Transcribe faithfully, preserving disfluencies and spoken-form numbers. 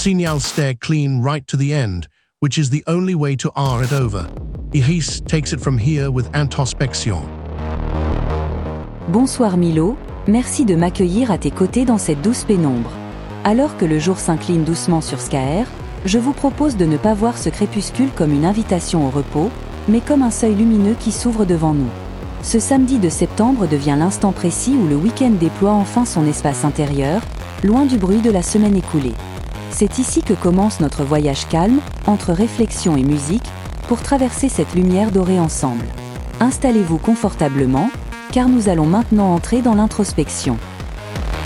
signal stare clean right to the end, which is the only way to R it over. Iris takes it from here with introspection. Bonsoir Milo, merci de m'accueillir à tes côtés dans cette douce pénombre. Alors que le jour s'incline doucement sur Skaer, je vous propose de ne pas voir ce crépuscule comme une invitation au repos, mais comme un seuil lumineux qui s'ouvre devant nous. Ce samedi de septembre devient l'instant précis où le week-end déploie enfin son espace intérieur, loin du bruit de la semaine écoulée. C'est ici que commence notre voyage calme, entre réflexion et musique, pour traverser cette lumière dorée ensemble. Installez-vous confortablement, car nous allons maintenant entrer dans l'introspection.